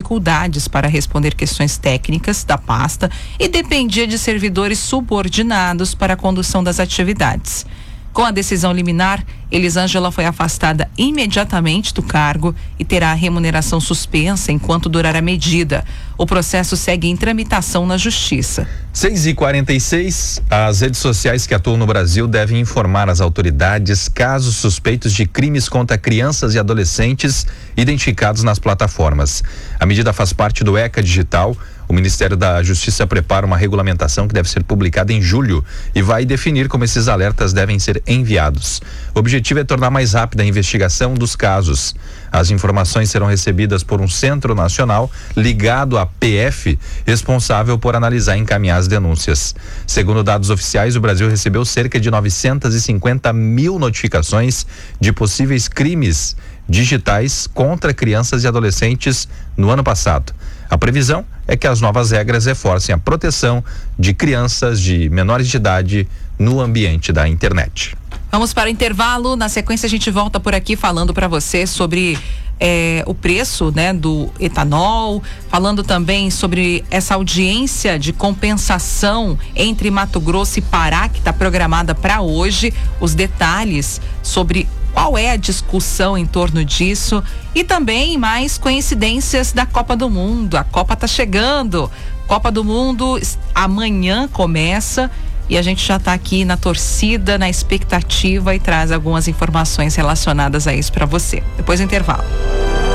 dificuldades para responder questões técnicas da pasta e dependia de servidores subordinados para a condução das atividades. Com a decisão liminar, Elisângela foi afastada imediatamente do cargo e terá a remuneração suspensa enquanto durar a medida. O processo segue em tramitação na Justiça. 6h46, as redes sociais que atuam no Brasil devem informar as autoridades casos suspeitos de crimes contra crianças e adolescentes identificados nas plataformas. A medida faz parte do ECA Digital. O Ministério da Justiça prepara uma regulamentação que deve ser publicada em julho e vai definir como esses alertas devem ser enviados. O objetivo é tornar mais rápida a investigação dos casos. As informações serão recebidas por um centro nacional ligado à PF, responsável por analisar e encaminhar as denúncias. Segundo dados oficiais, o Brasil recebeu cerca de 950 mil notificações de possíveis crimes digitais contra crianças e adolescentes no ano passado. A previsão é que as novas regras reforcem a proteção de crianças de menores de idade no ambiente da internet. Vamos para o intervalo. Na sequência a gente volta por aqui falando para você sobre o preço, né, do etanol, falando também sobre essa audiência de compensação entre Mato Grosso e Pará que está programada para hoje, os detalhes sobre qual é a discussão em torno disso e também mais coincidências da Copa do Mundo. A Copa tá chegando, Copa do Mundo amanhã começa e a gente já tá aqui na torcida, na expectativa e traz algumas informações relacionadas a isso para você. Depois do intervalo.